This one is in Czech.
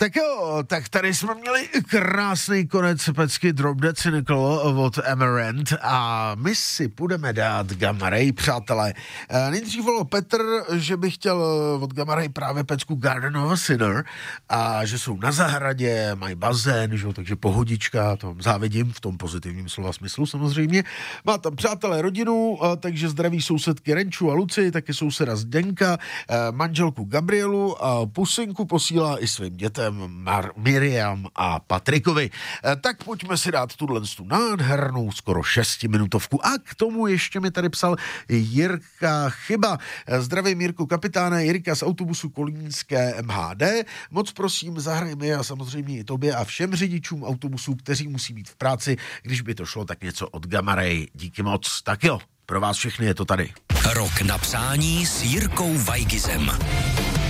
Tak jo, tak tady jsme měli krásný konec pecky Drop Dead Cynical od Amaranth a my si půjdeme dát Gamma Ray, přátelé. Nejdřív volal Petr, že by chtěl od Gamma Ray právě pecku Garden of a Sinner a že jsou na zahradě, mají bazén, že jo, takže pohodička, to vám závidím v tom pozitivním slova smyslu samozřejmě. Má tam přátelé rodinu, takže zdraví sousedky Renču a Luci, taky souseda Zdenka, manželku Gabrielu a pusinku posílá i svým dětem Miriam a Patrikovi. Tak pojďme si dát tu nádhernou skoro 6minutovku. A k tomu ještě mi tady psal Jirka Chyba. Zdravím Jirku kapitáne, Jirka z autobusu Kolínské MHD. Moc prosím, zahraj mi a samozřejmě i tobě a všem řidičům autobusů, kteří musí být v práci. Když by to šlo, tak něco od Gamma Ray. Díky moc. Tak jo, pro vás všechny je to tady. Rok na přání s Jirkou Weigizem.